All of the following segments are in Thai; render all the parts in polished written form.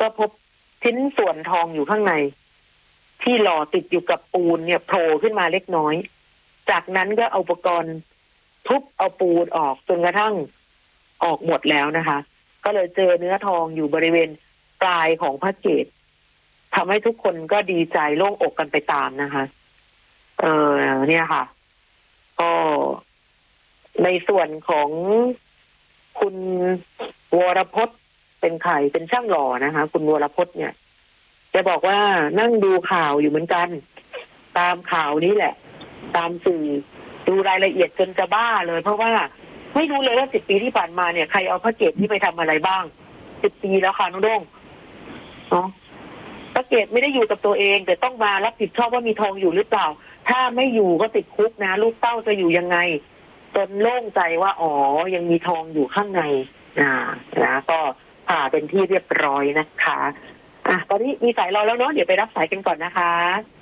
ก็พบชิ้นส่วนทองอยู่ข้างในที่หล่อติดอยู่กับปูนเนี่ยโผล่ขึ้นมาเล็กน้อยจากนั้นก็เอาอุปกรณ์ทุบเอาปูนออกจนกระทั่งออกหมดแล้วนะคะก็เลยเจอเนื้อทองอยู่บริเวณปลายของพระเกศทำให้ทุกคนก็ดีใจโล่งอกกันไปตามนะคะเนี่ยค่ะก็ในส่วนของคุณวรพจน์เป็นใครเป็นช่างหล่อนะคะคุณวรพจน์เนี่ยจะบอกว่านั่งดูข่าวอยู่เหมือนกันตามข่าวนี้แหละตามสื่อดูรายละเอียดจนจะบ้าเลยเพราะว่าไม่รู้เลยว่า10 ปีที่ผ่านมาเนี่ยใครเอาพระเกศนี้ไปทำอะไรบ้าง10 ปีแล้วค่ะน้องด้งเนาะพระเกศไม่ได้อยู่กับตัวเองแต่ต้องมารับผิดชอบว่ามีทองอยู่หรือเปล่าถ้าไม่อยู่ก็ติดคุกนะลูกเต้าจะอยู่ยังไงจนโล่งใจว่าอ๋อยังมีทองอยู่ข้างในนะก็ผ่าเป็นที่เรียบร้อยนะคะตอนนี้มีสายรอแล้วเนาะเดี๋ยวไปรับสายกันก่อนนะคะ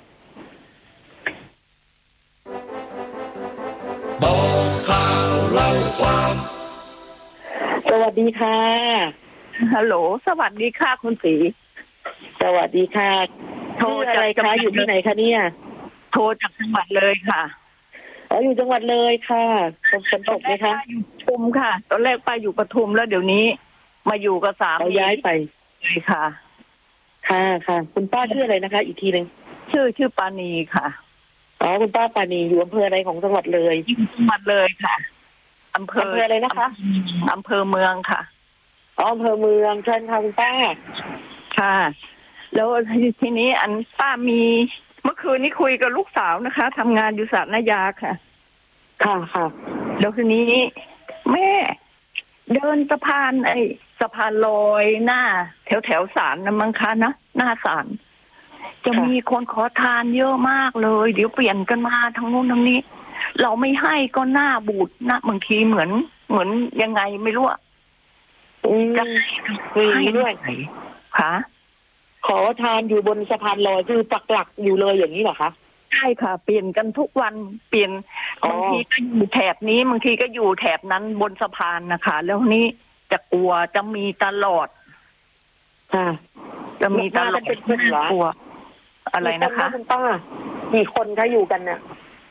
บอกข่าวเล่าความสวัสดีค่ะฮัลโหลสวัสดีค่ะคุณศรีสวัสดีค่ะโทรอะไรคะอยู่ที่ไหนคะเนี่ยโทรจากจังหวัดเลยค่ะอยู่จังหวัดเลยค่ะฝนตกไหมคะอยู่ปทุมค่ะตอนแรกป้าอยู่ปทุมแล้วเดี๋ยวนี้มาอยู่กับสามีย้ายไปค่ะค่ะคุณป้าชื่ออะไรนะคะอีกทีนึงชื่อปานีค่ะคุณป้าปานีอยู่อำเภออะไรของจังหวัดเลยจังหวัดเลยค่ะอำเภออะไรนะคะอำเภอเมืองค่ะอำเภอเมืองเชิญค่ะคุณป้าค่ะแล้วทีนี้อันป้ามีเมื่อคืนนี้คุยกับลูกสาวนะคะทำงานอยู่ศาลนายาค่ะค่ะแล้วทีนี้แม่เดินสะพานลอยหน้าแถวศาลนะมั้งคะนะหน้าศาลจะมีคนขอทานเยอะมากเลยเดี๋ยวเปลี่ยนกันมาทั้งนู้นทั้งนี้เราไม่ให้ก็หน้าบูดนะบางทีเหมือนยังไงไม่รู้จะให้ด้วยค่ะขอทานอยู่บนสะพานลอยคือปักหลักอยู่เลยอย่างนี้เหรอคะใช่ค่ะเปลี่ยนกันทุกวันเปลี่ยนบางทีก็อยู่แถบนี้บางทีก็อยู่แถบนั้นบนสะพานนะคะแล้วนี้จะกลัวจะมีตลอดค่ะจะมีตลอดเป็นคนกลัวอะไรนะคะคุณป้ากี่คนคะอยู่กันเนี่ย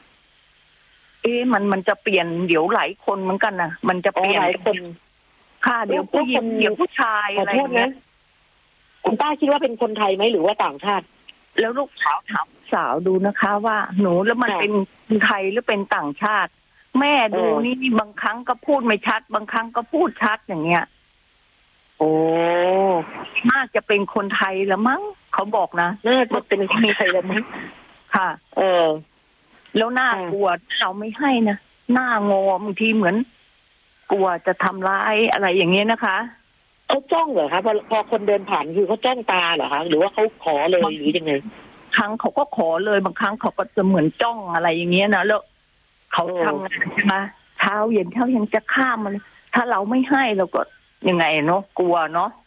มันจะเปลี่ยนเดี๋ยวหลายคนเหมือนกันนะมันจะเปลี่ยนหลายคนค่ะเดี๋ยวผู้หญิงเดี๋ยวผู้ชายอะไรอย่างเงี้ยคุณป้าคิดว่าเป็นคนไทยไหมหรือว่าต่างชาติแล้วลูกสาวถามสาวดูนะคะว่าหนูแล้วมันเป็นคนไทยหรือเป็นต่างชาติแม่ดูนี่บางครั้งก็พูดไม่ชัดบางครั้งก็พูดชัดอย่างเงี้ยโอ้น่าจะเป็นคนไทยละมั้งเขาบอกนะน่าจะเป็นคนไทยละมั้งค่ะแล้วหน้ากลัวเราไม่ให้นะหน้างอบางทีเหมือนกลัวจะทำร้ายอะไรอย่างเงี้ยนะคะเขาจ้องเหรอคะพอคนเดินผ่านคือเขาจ้องตาเหรอคะหรือว่าเขาขอเลยหรือยังไงครั้งเขาก็ขอเลยบางครั้งเขาก็จะเหมือนจ้องอะไรอย่างเงี้ยนะแล้วเขาทำงานใช่ไหมเช้าเย็นจะข้ามมันถ้าเราไม่ให้เราก็ยังไงเนาะกลัวเนาะ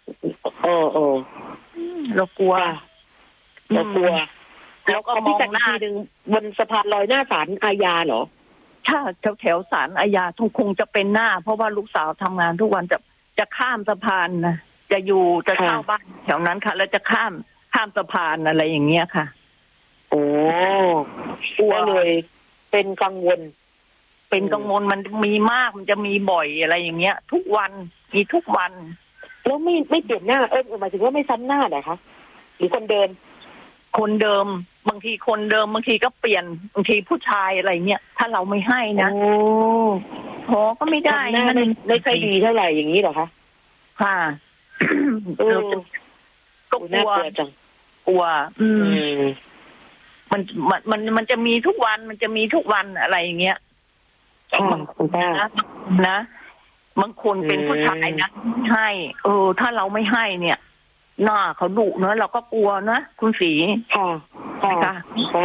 เรากลัวแล้วก็ที่จากทีหนึ่งบนสะพานลอยหน้าศาลอาญาเหรอถ้าแถวศาลอาญาคงจะเป็นหน้าเพราะว่าลูกสาวทำงานทุกวันจะข้ามสะพานนะจะเช่าบ้านแถวนั้นค่ะแล้วจะข้ามสะพานอะไรอย่างเงี้ยค่ะโอ้กลัวเลยเป็นกังวลมันมีมากมันจะมีบ่อยอะไรอย่างเงี้ยทุกวันมีทุกวันแล้วไม่เปลี่ยนหน้าหมายถึงว่าไม่ซ้ำหน้าเหรอคะหรือคนเดิมบางทีคนเดิมบางทีก็เปลี่ยนบางทีผู้ชายอะไรเงี้ยถ้าเราไม่ให้นะโหก็ไม่ได้มันไม่ค่อยดีเท่าไหร่อย่างนี้เหรอคะค่ะก็กลัวจังกลัวมันจะมีทุกวันอะไรอย่างเงี้ยนะบางคนเป็นผู้ชายนะให้ถ้าเราไม่ให้เนี่ยหน้าเขาดุเนอะเราก็กลัวนะคุณศรีค่ะ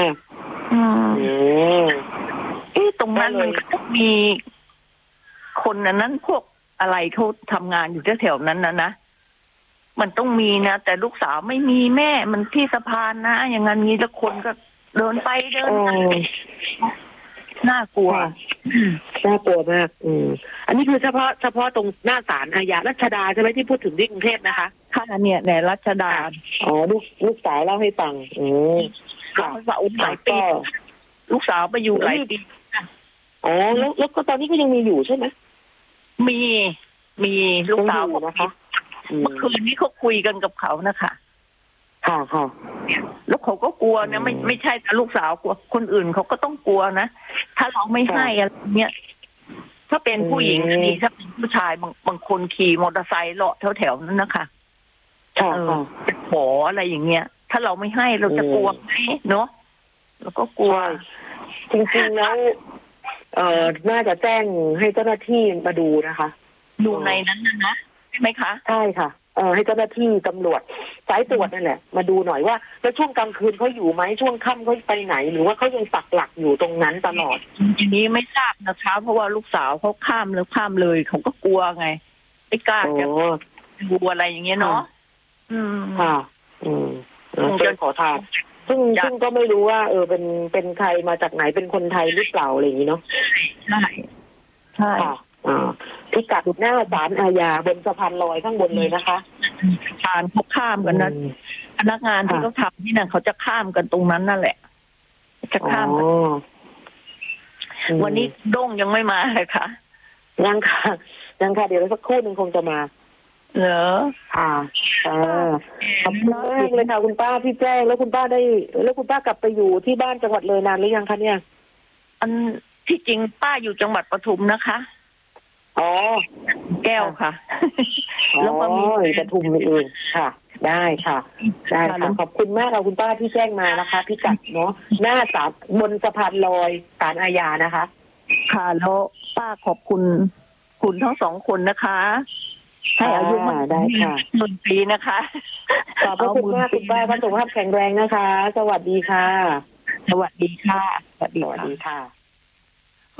ตรงนั้นมันก็ต้องมีคนนั้นพวกอะไรเขาทำงานอยู่แถวนั้นนะมันต้องมีนะแต่ลูกสาวไม่มีแม่มันที่สะพานนะอย่างงั้นนี้แล้วคนก็เดินไปเดินมาน่ากลัวมากอันนี้คือเฉพาะตรงหน้าศาลอาญารัชดาใช่ไหมที่พูดถึงที่กรุงเทพนะคะค่ะเนี่ยในรัชดาอ๋อลูกสาวเล่าให้ฟังค่ะลูกสาวหลายปีลูกสาวไปอยู่หลายปีอ๋อแล้วก็ตอนนี้ก็ยังมีอยู่ใช่ไหมมีลูกสาวนะคะเมื่อคืนนี้เขาคุยกันกับเขานะคะค่ะแล้วเขาก็กลัวนะไม่ใช่แต่ลูกสาวกลัวคนอื่นเขาก็ต้องกลัวนะถ้าเราไม่ให้อะไรเนี้ยถ้าเป็นผู้หญิงนี่ถ้าเป็นผู้ชายบางคนขี่มอเตอร์ไซค์เลาะแถวๆนั้นนะคะจะขออะไรอย่างเงี้ยถ้าเราไม่ให้เราจะกลัวไหมเนาะเราก็กลัวจริงๆแล้วน่าจะแจ้งให้เจ้าหน้าที่มาดูนะคะดูในนั้นนะใช่ไหมคะใช่ค่ะให้เจ้าหน้าที่ตำรวจสายตรวจนั่นแหละมาดูหน่อยว่าแล้วช่วงกลางคืนเขาอยู่ไหมช่วงค่ำเขาไปไหนหรือว่าเขายังปักหลักอยู่ตรงนั้นตลอดทีนี้ไม่ทราบนะคะเพราะว่าลูกสาวเขาข้ามเลยเขาก็กลัวไงไม่กล้าจะดูอะไรอย่างเงี้ยเนาะค่ะเป็นขอทานซึ่งก็ไม่รู้ว่าเป็นใครมาจากไหนเป็นคนไทยหรือเปล่าอะไรอย่างนี้เนาะใช่พิกัดหน้าศาลอาญาบนสะพานลอยข้างบนเลยนะคะสะพานเขาข้ามกันนะพนักงานที่เขาทำที่นั่นเขาจะข้ามกันตรงนั้นนั่นแหละจะข้ามวันนี้ด้งยังไม่มาเลยค่ะยังค่ะเดี๋ยวสักครู่นึงคงจะมาเหรอขอบคุณมากเลยค่ะคุณป้าพี่แจ้งแล้วคุณป้ากลับไปอยู่ที่บ้านจังหวัดเลยนานหรือยังคะเนี่ยอันที่จริงป้าอยู่จังหวัดปทุมนะคะแก้วค่ะแล้วก็มีปทุมเองค่ะได้ค่ะขอบคุณมากค่ะคุณป้าที่แจ้งมานะคะพิกัดเนาะหน้าศาลบนสะพานลอยศาลอาญานะคะค่ะแล้วป้าขอบคุณคุณทั้งสองคนนะคะให้อายุมากได้ค่ะ 1 ปีนะคะขอบคุณมากคุณป้าสุขภาพแข็งแรงนะคะสวัสดีค่ะสวัสดีค่ะสวัสดีค่ะ